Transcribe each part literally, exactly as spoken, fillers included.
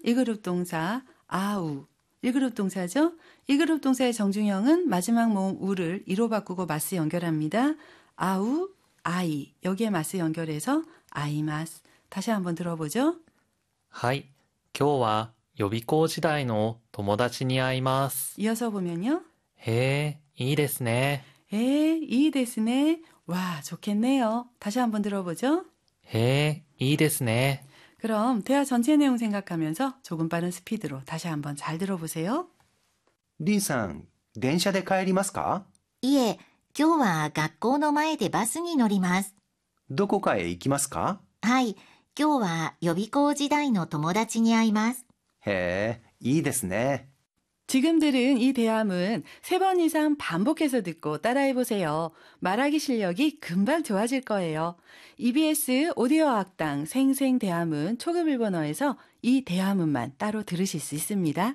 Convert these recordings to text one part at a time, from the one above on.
일 그룹 동사 아우. 일 그룹 동사죠? 일 그룹 동사의 정중형은 마지막 모음 우를 이로 바꾸고 마스 연결합니다. 아우, 아이. 여기에 마스 연결해서 아이마스. 다시 한번 들어보죠. はい、今日は予備校時代の友達に会います。 이어서 보면요. へえ、いいですね。 에, 이 데스네. 와, 좋겠네요. 다시 한번 들어보죠. へえ、いいですね。 그럼 대화 전체 내용 생각하면서 조금 빠른 스피드로 다시 한번 잘 들어보세요. リンさん、電車で帰りますか？ いえ、今日は学校の前でバスに乗ります。 どこかへ行きますか？ はい、今日は予備校時代の友達に会います。 へえ、いいですね。 지금 들은 이 대화문 세 번 이상 반복해서 듣고 따라해보세요. 말하기 실력이 금방 좋아질 거예요. 이비에스 오디오 학당 생생 대화문 초급 일본어에서 이 대화문만 따로 들으실 수 있습니다.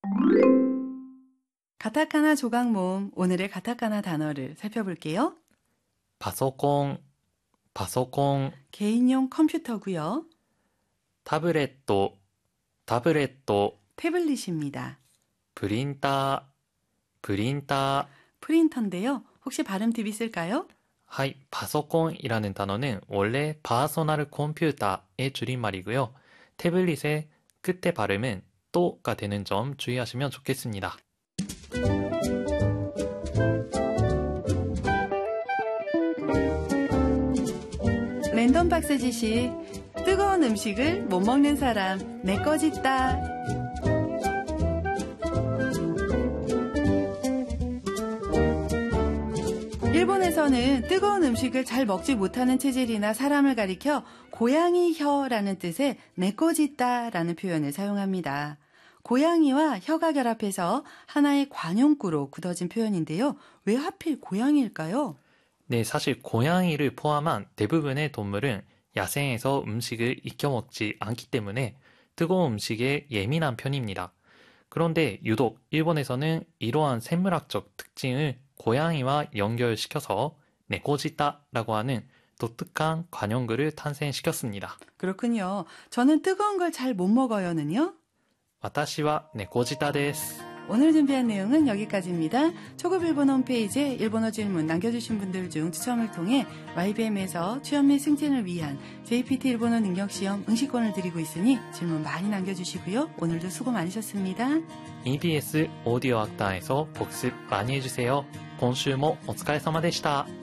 가타카나 조각 모음, 오늘의 가타카나 단어를 살펴볼게요. パソコン、パソコン、 개인용 컴퓨터고요. タブレット、タブレット、 태블릿입니다. プリンター、プリンター。 프린터인데요. 혹시 발음 팁 있을까요? はい、パソコン이라는 단어는 원래 퍼스널 컴퓨터의 줄임말이고요. 태블릿의 끝에 발음은 또가 되는 점 주의하시면 좋겠습니다. 랜덤 박스 지시. 뜨거운 음식을 못 먹는 사람, 내 거 짓다. 일본에서는 뜨거운 음식을 잘 먹지 못하는 체질이나 사람을 가리켜 고양이 혀라는 뜻의 네꼬짓다라는 표현을 사용합니다. 고양이와 혀가 결합해서 하나의 관용구로 굳어진 표현인데요. 왜 하필 고양이일까요? 네, 사실 고양이를 포함한 대부분의 동물은 야생에서 음식을 익혀 먹지 않기 때문에 뜨거운 음식에 예민한 편입니다. 그런데 유독 일본에서는 이러한 생물학적 특징을 고양이와 연결시켜서 네꼬지다라고 하는 독특한 관용구를 탄생시켰습니다. 그렇군요. 저는 뜨거운 걸 잘 못 먹어요는요? 私は猫舌です. 오늘 준비한 내용은 여기까지입니다. 초급 일본어 홈페이지에 일본어 질문 남겨주신 분들 중 추첨을 통해 와이비엠에서 취업 및 승진을 위한 제이피티 일본어 능력시험 응시권을 드리고 있으니 질문 많이 남겨주시고요. 오늘도 수고 많으셨습니다. 이비에스 오디오 학당에서 복습 많이 해주세요. 今週もお疲れ様でした。